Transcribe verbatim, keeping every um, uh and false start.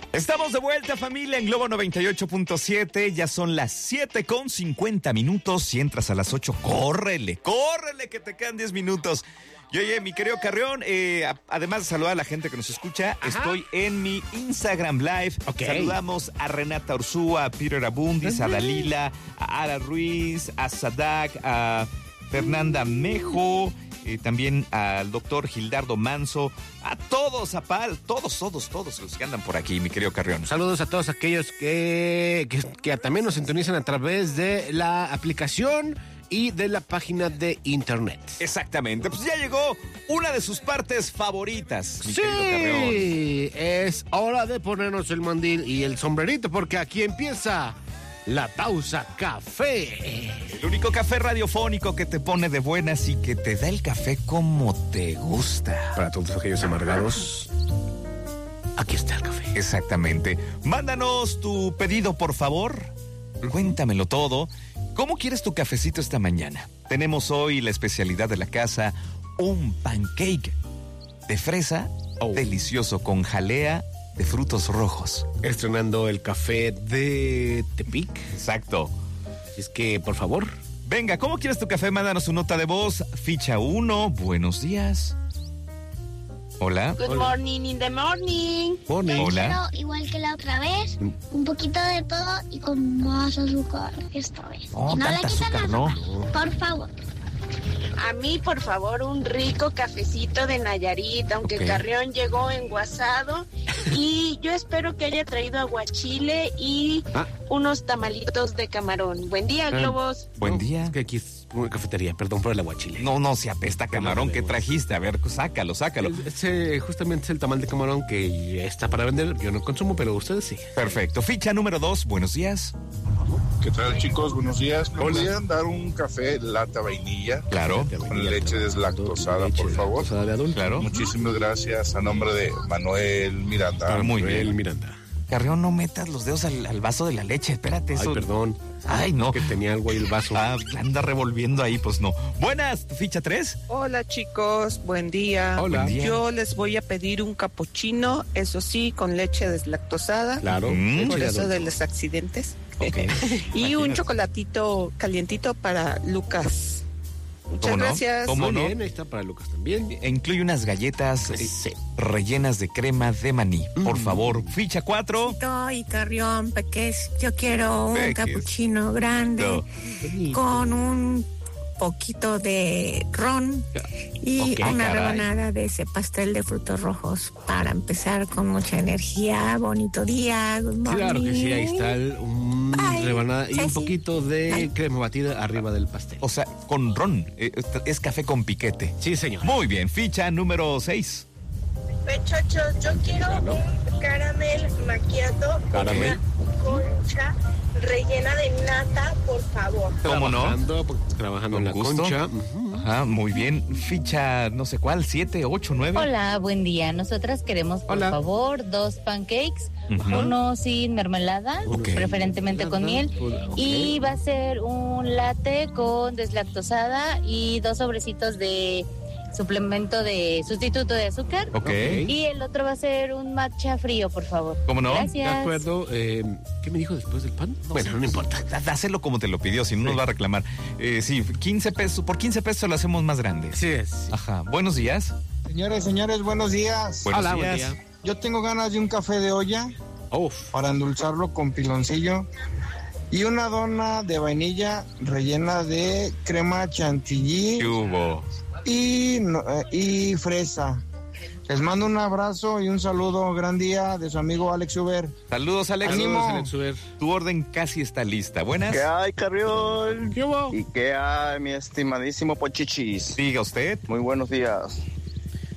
Estamos de vuelta, familia, en Globo noventa y ocho punto siete. Ya son las siete con cincuenta minutos. Si entras a las ocho, córrele, córrele, que te quedan diez minutos. Y oye, mi querido Carrión, eh, a- además de saludar a la gente que nos escucha, Ajá. estoy en mi Instagram Live. Ok. Saludamos a Renata Ursúa, a Peter Abundis, a Dalila, a Ara Ruiz, a Sadak, a Fernanda Mejo, eh, también al doctor Gildardo Manso, a todos, a Pal, todos, todos, todos los que andan por aquí, mi querido Carrión. Saludos a todos aquellos que, que, que también nos sintonizan a través de la aplicación y de la página de internet. Exactamente, pues ya llegó una de sus partes favoritas, mi querido Carrión. Sí, es hora de ponernos el mandil y el sombrerito porque aquí empieza la pausa café. El único café radiofónico que te pone de buenas y que te da el café como te gusta. Para todos aquellos amargados, aquí está el café. Exactamente. Mándanos tu pedido, por favor. Cuéntamelo todo. ¿Cómo quieres tu cafecito esta mañana? Tenemos hoy la especialidad de la casa, un pancake de fresa Oh. delicioso con jalea de frutos rojos. Estrenando el café de Tepic. Exacto. Así es que, por favor, Venga, ¿cómo quieres tu café? Mándanos tu nota de voz. Ficha uno. Buenos días. Hola. Good Hola. morning in the morning. pone. Yo Hola. quiero, igual que la otra vez, un poquito de todo y con más azúcar esta vez. Oh, Y no le tanta quitan azúcar, ¿no? azúcar, por favor. A mí, por favor, un rico cafecito de Nayarit, aunque Ok. Carrión llegó enguasado. Y yo espero que haya traído aguachile y Ah. unos tamalitos de camarón. Buen día, Globos. Buen No, día. Es que aquí es una cafetería, perdón por el aguachile. No, no, se apesta camarón. ¿Qué trajiste? A ver, sácalo, sácalo. Ese justamente es el tamal de camarón que ya está para vender. Yo no consumo, pero ustedes sí. Perfecto. Ficha número dos. Buenos días. ¿Qué tal, chicos? Buenos días. ¿Me Hola. podrían dar un café lata vainilla Claro, con leche deslactosada, Leche por favor? deslactosada de adulto. claro. Muchísimas gracias a nombre de Manuel Miranda. Ah, muy Manuel bien. Miranda. Carrión, no metas los dedos al, al vaso de la leche. Espérate, Ay, eso. perdón. Ay, no. Que tenía algo ahí el vaso. Ah, anda revolviendo ahí, pues no. Buenas, ficha tres. Hola chicos, buen día. Hola. Buen día. Yo les voy a pedir un capuchino, eso sí, con leche deslactosada, Claro. Mm. leche por de eso adulto. de los accidentes. Ok. Y un Imagínate. chocolatito calientito para Lucas. Muchas ¿Cómo no? gracias. ¿Cómo Muy no? bien, ahí está para Lucas también. E incluye unas galletas eh, Sí. rellenas de crema de maní. Por Mm. favor, ficha cuatro. Y Carrión, Peques, yo quiero un Peques. capuchino grande No. con un poquito de ron y Ok, una caray. rebanada de ese pastel de frutos rojos para empezar con mucha energía. Bonito día, good morning. Claro que sí, ahí está el, un Bye. rebanada y un Ceci. poquito de Bye. crema batida arriba del pastel. O sea, con ron. Eh, es café con piquete. Sí, señor. Muy bien, ficha número seis. Muchachos, yo quiero un caramel macchiato Caramel. con una concha rellena de nata, por favor. ¿Cómo no? Trabajando, trabajando Con en la gusto. concha. Ujú. Ajá, muy bien. Ficha no sé cuál, siete, ocho, nueve. Hola, buen día. Nosotras queremos, por Hola. favor, dos pancakes, Ujú. uno sin mermelada, Ok. preferentemente con miel, Ok. y va a ser un latte con deslactosada y dos sobrecitos de suplemento de sustituto de azúcar. Ok. Y el otro va a ser un matcha frío, por favor. ¿Cómo no? Gracias. De acuerdo. Eh, ¿Qué me dijo después del pan? Bueno, no importa. Há- Hácelo como te lo pidió, si no nos va a reclamar. Eh, sí, quince pesos. Por quince pesos lo hacemos más grande. Así es. Ajá. Buenos días. Señores, señores, buenos días. Buenos Hola, buen días. día. Yo tengo ganas de un café de olla Uf. para endulzarlo con piloncillo y una dona de vainilla rellena de crema chantilly ¿Qué hubo? y, no- eh, y fresa. Les mando un abrazo y un saludo. Gran día de su amigo Alex Uber. Saludos, Alex. Ánimo. Saludos, Alex Uber. Tu orden casi está lista. Buenas. ¿Qué hay, Carrión? ¿Qué hubo? ¿Y qué hay, mi estimadísimo Pochichis? Diga usted. Muy buenos días.